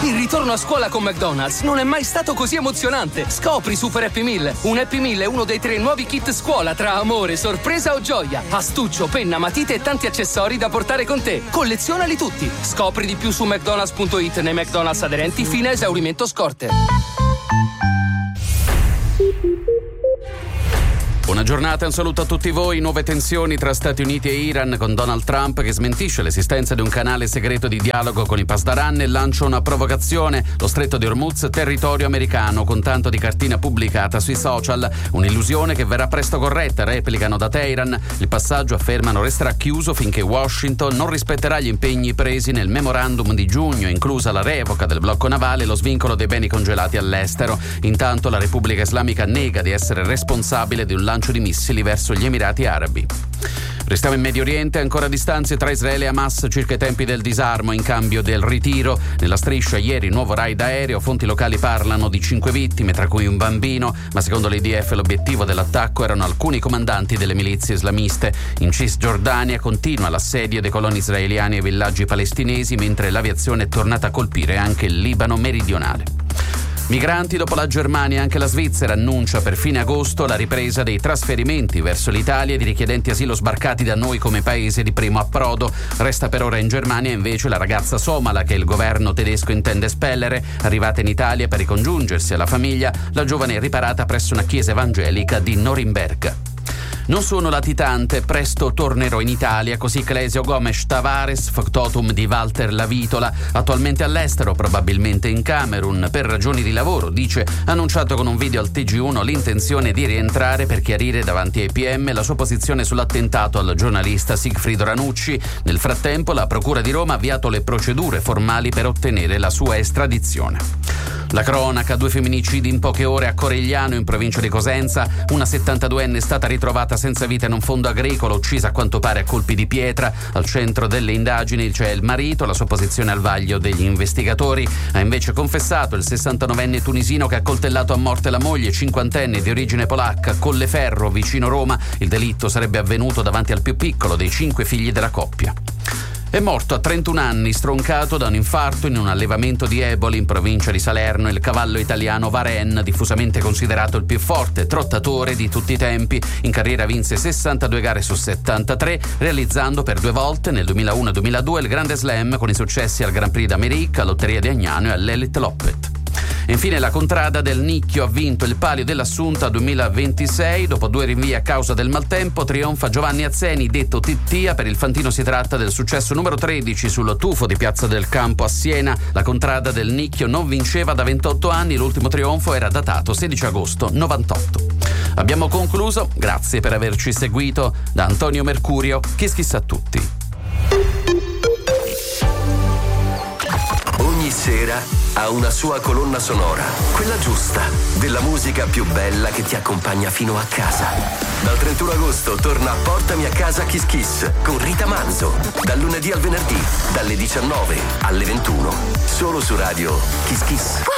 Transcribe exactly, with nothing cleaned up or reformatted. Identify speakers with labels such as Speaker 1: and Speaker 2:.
Speaker 1: Il ritorno a scuola con McDonald's non è mai stato così emozionante. Scopri Super Happy Meal. Un Happy Meal è uno dei tre nuovi kit scuola tra amore, sorpresa o gioia. Astuccio, penna, matite e tanti accessori da portare con te. Collezionali tutti. Scopri di più su mcdonalds punto it nei McDonald's aderenti fino a esaurimento scorte.
Speaker 2: Buona giornata e un saluto a tutti voi. Nuove tensioni tra Stati Uniti e Iran, con Donald Trump che smentisce l'esistenza di un canale segreto di dialogo con i Pasdaran e lancia una provocazione. Lo stretto di Hormuz, territorio americano, con tanto di cartina pubblicata sui social. Un'illusione che verrà presto corretta, replicano da Teheran. Il passaggio, affermano, resterà chiuso finché Washington non rispetterà gli impegni presi nel memorandum di giugno, inclusa la revoca del blocco navale e lo svincolo dei beni congelati all'estero. Intanto la Repubblica Islamica nega di essere responsabile di un lancio di missili verso gli Emirati Arabi. Restiamo in Medio Oriente, ancora distanze tra Israele e Hamas circa i tempi del disarmo in cambio del ritiro. Nella striscia ieri nuovo raid aereo, fonti locali parlano di cinque vittime, tra cui un bambino, ma secondo l'I D F l'obiettivo dell'attacco erano alcuni comandanti delle milizie islamiste. In Cisgiordania continua l'assedio dei coloni israeliani ai villaggi palestinesi, mentre l'aviazione è tornata a colpire anche il Libano meridionale. Migranti, dopo la Germania anche la Svizzera annuncia per fine agosto la ripresa dei trasferimenti verso l'Italia di richiedenti asilo sbarcati da noi come paese di primo approdo. Resta per ora in Germania invece la ragazza somala che il governo tedesco intende espellere. Arrivata in Italia per ricongiungersi alla famiglia, la giovane è riparata presso una chiesa evangelica di Norimberga. Non sono latitante, presto tornerò in Italia, così Clesio Gomes Tavares, factotum di Walter Lavitola, attualmente all'estero, probabilmente in Camerun, per ragioni di lavoro, dice, annunciato con un video al T G uno l'intenzione di rientrare per chiarire davanti ai P M la sua posizione sull'attentato al giornalista Sigfrido Ranucci. Nel frattempo la Procura di Roma ha avviato le procedure formali per ottenere la sua estradizione. La cronaca, due femminicidi in poche ore a Corigliano, in provincia di Cosenza. Una settantaduenne è stata ritrovata senza vita in un fondo agricolo, uccisa a quanto pare a colpi di pietra. Al centro delle indagini c'è il marito, la sua posizione al vaglio degli investigatori. Ha invece confessato il sessantanovenne tunisino che ha coltellato a morte la moglie, cinquantenne di origine polacca, a Colleferro, vicino Roma. Il delitto sarebbe avvenuto davanti al più piccolo dei cinque figli della coppia. È morto a trentuno anni, stroncato da un infarto in un allevamento di Eboli in provincia di Salerno, il cavallo italiano Varenne, diffusamente considerato il più forte trottatore di tutti i tempi. In carriera vinse sessantadue gare su settantatré, realizzando per due volte, nel duemilauno e duemiladue, il Grande Slam con i successi al Grand Prix d'Amérique, all'Otteria di Agnano e all'Elite Loppet. E infine la contrada del Nicchio ha vinto il Palio dell'Assunta duemilaventisei. Dopo due rinvii a causa del maltempo trionfa Giovanni Azzeni, detto Tittia. Per il fantino si tratta del successo numero tredici sul tufo di Piazza del Campo a Siena. La contrada del Nicchio non vinceva da ventotto anni, l'ultimo trionfo era datato sedici agosto novantotto. Abbiamo concluso, grazie per averci seguito. Da Antonio Mercurio, Kiss Kiss a tutti.
Speaker 3: Ogni sera ha una sua colonna sonora, quella giusta, della musica più bella che ti accompagna fino a casa. Dal trentuno agosto torna a Portami a casa Kiss Kiss con Rita Manzo, dal lunedì al venerdì, dalle diciannove alle ventuno, solo su Radio Kiss Kiss.